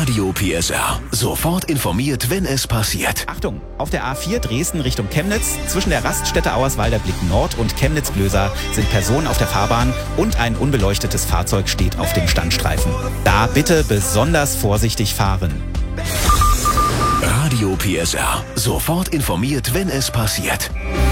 Radio PSR. Sofort informiert, wenn es passiert. Achtung, auf der A4 Dresden Richtung Chemnitz, zwischen der Raststätte Auerswalder Blick Nord und Chemnitz-Glöser sind Personen auf der Fahrbahn und ein unbeleuchtetes Fahrzeug steht auf dem Standstreifen. Da bitte besonders vorsichtig fahren. Radio PSR. Sofort informiert, wenn es passiert.